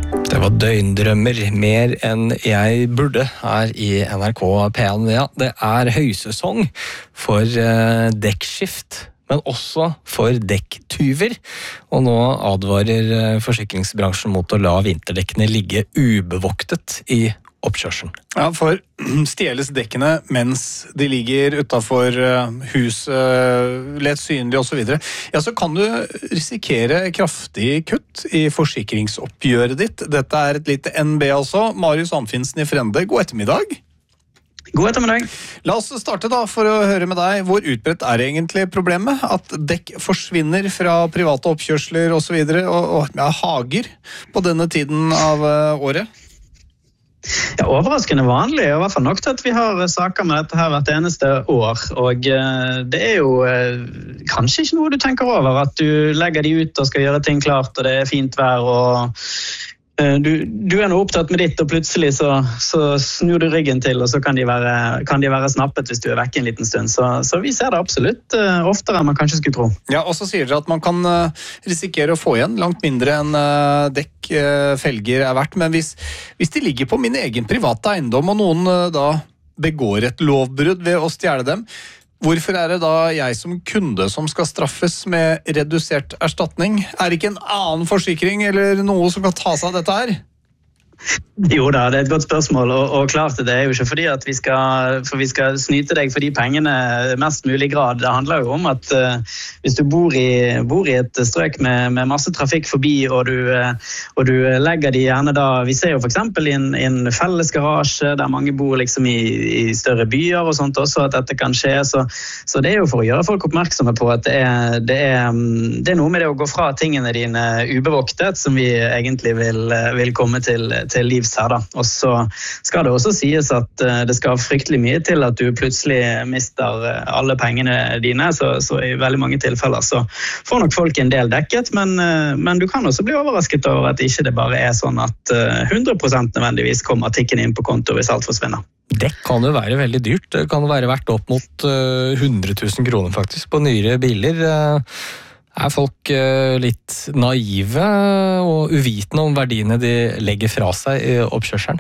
Det var døgndrømmer mer enn jeg burde her i NRK P1. Ja, det er høysesong for dekkskift, men også for dekktyver. Og nå advarer forsikringsbransjen mot å la vinterdekkene ligge ubevoktet i oppkjørselen. Ja, for stjeles dekkene mens de ligger utenfor huset, lett synlig og så videre, ja, så kan du risikere kraftig kutt i forsikringsoppgjøret ditt. Dette er et lite NB altså. Marius Anfinsen i Frende, god ettermiddag. God ettermiddag. La oss starte da for å høre med deg. Hvor utbredt er egentlig problemet? At dekk forsvinner fra private oppkjørsler og så videre, og ja, hager på denne tiden av året? Ja, overraskende vanlig, i hvert fall nok til at vi har saker med dette her hvert eneste år, og det er jo kanskje ikke noe du tenker over, at du legger de ut og skal gjøre ting klart, og det er fint vær, og du er nå opptatt med ditt, og plutselig så snur du ryggen til, og så kan de være snappet hvis du er vekk en liten stund. Så vi ser det absolutt oftere enn man kanskje skulle tro. Ja, og så sier dere at man kan risikere å få igjen langt mindre enn dekk, felger er verdt, men hvis de ligger på min egen private eiendom, og noen da begår et lovbrudd ved å stjele dem, hvorfor er det da jeg som kunde som skal straffes med redusert erstatning? Er det ikke en annen forsikring eller noe som kan ta seg av dette her? Jo da, det er et godt spørsmål, og klart det er jo ikke fordi at vi skal snyte deg for de pengene mest mulig grad. Det handler jo om at hvis du bor i et strøk med masse trafikk forbi, og du legger de gjerne da, vi ser jo for eksempel i en felles garasje der mange bor liksom i større byer og sånt også, at dette kan skje, så det er jo for å gjøre folk oppmerksomme på at det er noe med det å gå fra tingene dine ubevoktet som vi egentlig vil komme til livs her da. Og så skal det også sies at det skal fryktelig mye til at du plutselig mister alle pengene dine, så i veldig mange tilfeller så får nok folk en del dekket, men du kan også bli overrasket over at ikke det bare er sånn at 100% nødvendigvis kommer tikken inn på konto hvis alt forsvinner. Dekk kan jo være veldig dyrt. Det kan jo være verdt opp mot 100 000 kroner faktisk på nyere biler. Er folk litt naive og uvitende om verdiene de legger fra seg i oppkjørselen?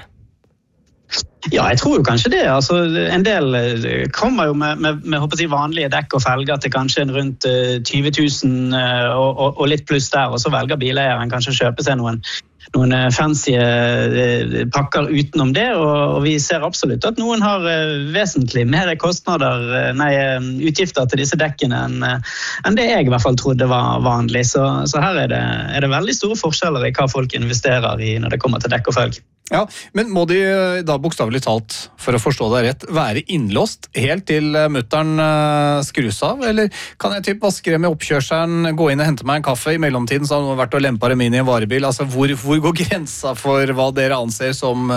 Ja, jeg tror jo kanskje det. Altså, en del kommer jo med håper jeg, vanlige dekk og felger til kanskje rundt 20 000 og litt pluss der, og så velger bileieren kanskje å kjøpe seg noen fancy pakker utenom det, og vi ser absolutt at noen har vesentlig mer utgifter til disse dekkene enn det jeg i hvert fall trodde var vanlig. Så her er det veldig store forskjeller i hva folk investerer i når det kommer til dekk og felg. Ja, men må de da bokstavelig talt, for å forstå deg rett, være innlåst helt til mutteren skrus av? Eller kan jeg typ vaske dem i oppkjørselen, gå inn og hente meg en kaffe i mellomtiden, så har noen vært og lempet dem inn i en varebil? Altså, hvor går grensa for hva dere anser som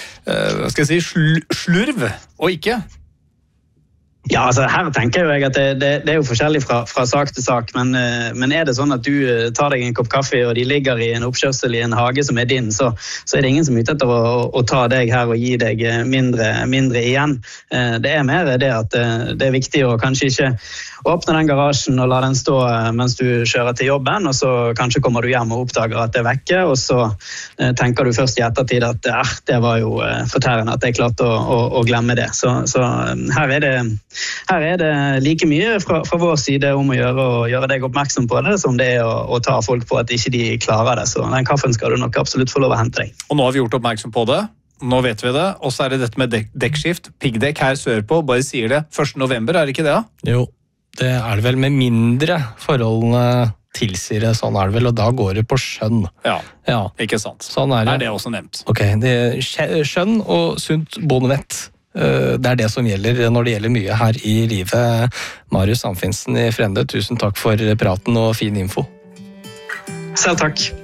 slurv og ikke? Ja, altså her tenker jeg at det er jo forskjellig fra sak til sak, men er det sånn at du tar deg en kopp kaffe og de ligger i en oppkjørsel i en hage som er din, så er det ingen som er ute etter å ta deg her og gi deg mindre igjen. Det er mer det at det er viktig å kanskje ikke åpne den garasjen og la den stå mens du kjører til jobben, og så kanskje kommer du hjem og oppdager at det er vekke, og så tenker du først i ettertid at det var jo fortærende at jeg klarte å glemme det. Så her er det like mye fra vår side om å gjøre deg oppmerksom på det, som det er å ta folk på at ikke de klarer det. Så den kaffen skal du nok absolutt få lov å hente deg. Og nå har vi gjort oppmerksom på det. Nå vet vi det. Og så er det dette med dekkskift. Piggdekk her sørpå, bare sier det. 1. november, er det ikke det? Jo, det er det vel med mindre forholdene tilsier det, sånn er det vel, og da går det på skjønn. Ja, ikke sant. Sånn er det. Er det også nevnt? Ok, det er skjønn og sunt bondevett. Det er det som gjelder når det gjelder mye her i livet. Marius Anfinsen i Frende, tusen takk for praten og fin info. Selv takk.